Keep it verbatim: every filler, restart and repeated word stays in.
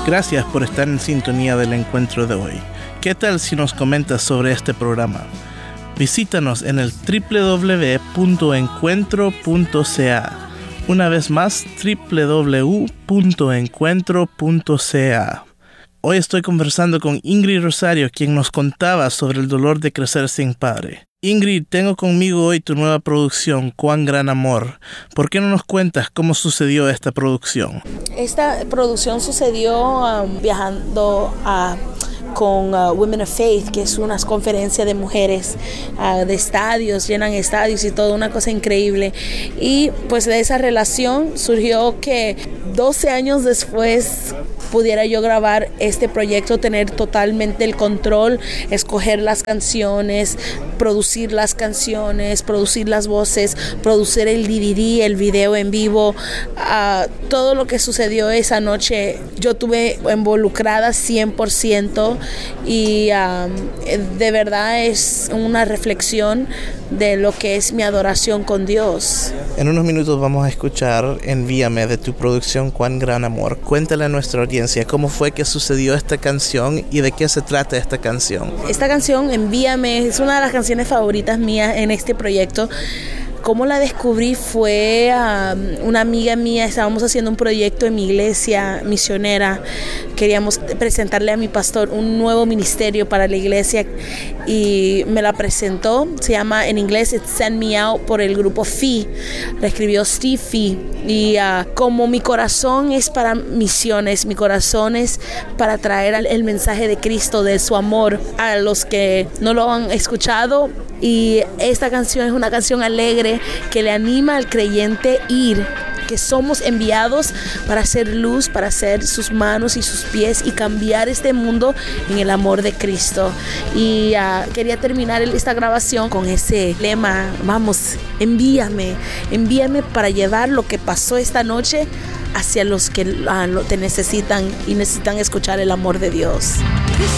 Gracias por estar en sintonía del encuentro de hoy. ¿Qué tal si nos comentas sobre este programa? Visítanos en el doble u doble u doble u punto encuentro punto c a. Una vez más, doble u doble u doble u punto encuentro punto c a. Hoy estoy conversando con Ingrid Rosario, quien nos contaba sobre el dolor de crecer sin padre. Ingrid, tengo conmigo hoy tu nueva producción, Cuán Gran Amor. ¿Por qué no nos cuentas cómo sucedió esta producción? Esta producción sucedió um, viajando a... con uh, Women of Faith, que es una conferencia de mujeres uh, de estadios, llenan estadios y todo, una cosa increíble. Y pues de esa relación surgió que doce años después pudiera yo grabar este proyecto, tener totalmente el control, escoger las canciones, producir las canciones, producir las voces, producir el D V D, el video en vivo. Uh, todo lo que sucedió esa noche yo estuve involucrada cien por ciento. Y um, de verdad es una reflexión de lo que es mi adoración con Dios. En unos minutos vamos a escuchar Envíame de tu producción Cuán Gran Amor. Cuéntale a nuestra audiencia cómo fue que sucedió esta canción y de qué se trata esta canción. Esta canción, Envíame, es una de las canciones favoritas mías en este proyecto. Cómo la descubrí fue um, una amiga mía, estábamos haciendo un proyecto en mi iglesia misionera, queríamos presentarle a mi pastor un nuevo ministerio para la iglesia y me la presentó, se llama en inglés It's Send Me Out por el grupo Fee, la escribió Steve Fee y uh, como mi corazón es para misiones, mi corazón es para traer el mensaje de Cristo, de su amor a los que no lo han escuchado. Y esta canción es una canción alegre que le anima al creyente ir, que somos enviados para hacer luz, para ser sus manos y sus pies y cambiar este mundo en el amor de Cristo. Y uh, quería terminar esta grabación con ese lema, vamos, envíame, envíame para llevar lo que pasó esta noche hacia los que uh, te necesitan y necesitan escuchar el amor de Dios.